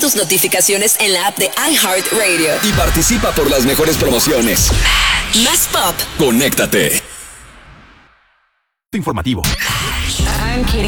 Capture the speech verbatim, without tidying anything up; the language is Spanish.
tus notificaciones en la app de iHeartRadio. Y participa por las mejores promociones. Más pop. Conéctate. Informativo.